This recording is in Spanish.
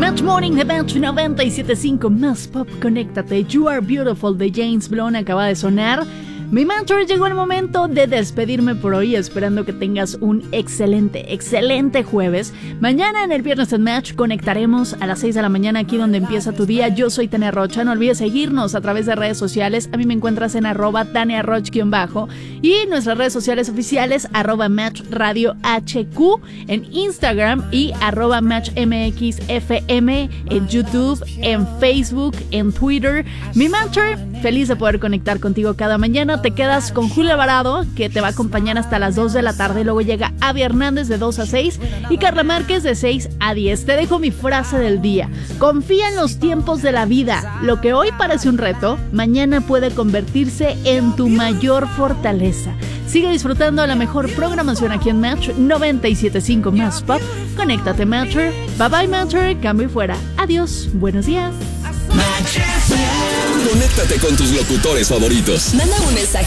Match Morning de Match 97.5 más pop, conéctate. You Are Beautiful de James Blunt acaba de sonar. Mi Matcher, llegó el momento de despedirme por hoy, esperando que tengas un excelente jueves. Mañana en el Viernes en Match conectaremos a las 6 de la mañana aquí donde empieza tu día. Yo soy Tania Rocha, no olvides seguirnos a través de redes sociales. A mí me encuentras en @TaniaRoch_ y nuestras redes sociales oficiales @MatchRadioHQ en Instagram y @MatchMXFM en YouTube, en Facebook, en Twitter. Mi Matcher, feliz de poder conectar contigo cada mañana. Te quedas con Julio Alvarado, que te va a acompañar hasta las 2 de la tarde. Luego llega Avi Hernández de 2 a 6 y Carla Márquez de 6 a 10. Te dejo mi frase del día. Confía en los tiempos de la vida. Lo que hoy parece un reto, mañana puede convertirse en tu mayor fortaleza. Sigue disfrutando de la mejor programación aquí en Match 97.5 más pop. Conéctate, Matcher. Bye bye, Matcher. Cambio y fuera. Adiós. Buenos días. Conéctate con tus locutores favoritos. Manda un mensaje